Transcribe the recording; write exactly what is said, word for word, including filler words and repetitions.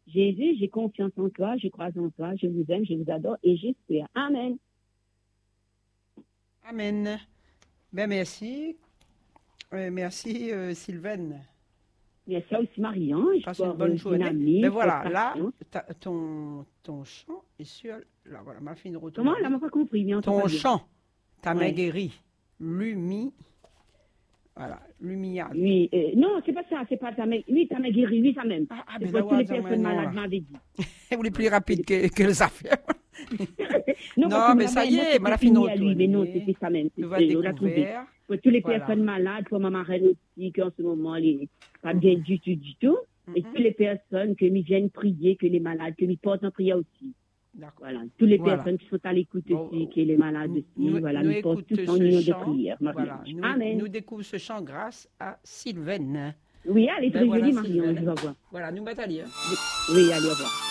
Jésus, j'ai confiance en toi, je crois en toi, je vous aime, je vous adore et j'espère. Amen. Amen. Ben merci. Euh, merci, euh, Sylvaine. Il y a ça aussi, Marie-Ange. Passe une bonne journée. Ben voilà, là, ta, ton, ton chant est sur... Là, voilà, ma fille de retour. Comment? Là, m'a pas compris. Bien, ton chant, ta ouais. main guérie. Lumi... Voilà, lumière. Oui, euh, non, c'est pas ça, c'est pas ta main. Oui, ta main guérie, oui, ça même. Ah, ah, c'est pour toutes les personnes malades, m'avait dit. Vous êtes plus rapide que, que les affaires. non, non mais ça y est, ma fille nous lui, mais non, c'était ça même. Tu vas découvrir. Pour toutes les voilà. personnes malades, pour ma marraine aussi, qui en ce moment, elle n'est pas bien du tout, du tout. Mm-hmm. Et toutes les personnes que nous viennent prier, que les malades, que nous portent en prière aussi. Voilà, toutes les voilà. personnes qui sont à l'écoute bon, aussi, qui sont les malades aussi, nous, voilà, nous, nous portons tous en union de prière. Voilà, nous, Amen. Nous découvrons ce chant grâce à Sylvaine. Oui, allez, très ben, jolie, voilà, Marion, je vais voir. Voilà, nous mettons à lire. Oui, allez, au revoir.